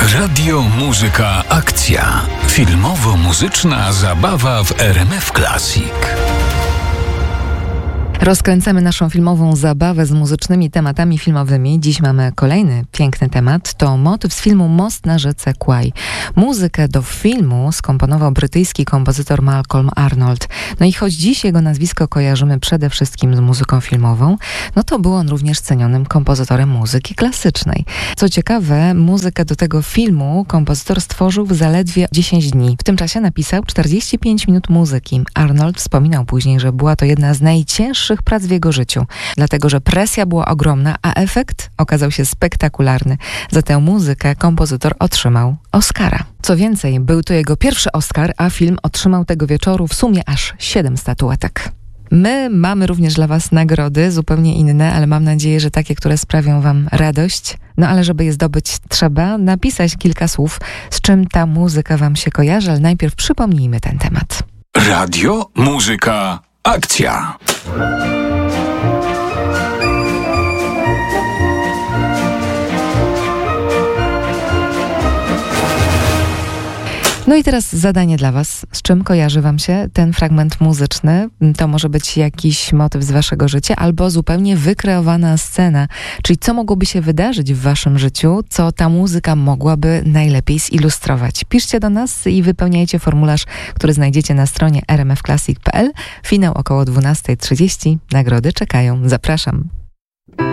Radio Muzyka Akcja. Filmowo-muzyczna zabawa w RMF Classic. Rozkręcamy naszą filmową zabawę z muzycznymi tematami filmowymi. Dziś mamy kolejny piękny temat. To motyw z filmu Most na rzece Kwai. Muzykę do filmu skomponował brytyjski kompozytor Malcolm Arnold. No i choć dziś jego nazwisko kojarzymy przede wszystkim z muzyką filmową, no to był on również cenionym kompozytorem muzyki klasycznej. Co ciekawe, muzykę do tego filmu kompozytor stworzył w zaledwie 10 dni. W tym czasie napisał 45 minut muzyki. Arnold wspominał później, że była to jedna z najcięższych prac w jego życiu, dlatego że presja była ogromna, a efekt okazał się spektakularny. Za tę muzykę kompozytor otrzymał Oscara. Co więcej, był to jego pierwszy Oscar, a film otrzymał tego wieczoru w sumie aż 7 statuetek. My mamy również dla Was nagrody, zupełnie inne, ale mam nadzieję, że takie, które sprawią Wam radość. No ale żeby je zdobyć, trzeba napisać kilka słów, z czym ta muzyka Wam się kojarzy, ale najpierw przypomnijmy ten temat. Radio Muzyka Akcja. No i teraz zadanie dla Was. Z czym kojarzy Wam się ten fragment muzyczny? To może być jakiś motyw z Waszego życia albo zupełnie wykreowana scena. Czyli co mogłoby się wydarzyć w Waszym życiu, co ta muzyka mogłaby najlepiej zilustrować. Piszcie do nas i wypełniajcie formularz, który znajdziecie na stronie rmfclassic.pl. Finał około 12:30. Nagrody czekają. Zapraszam.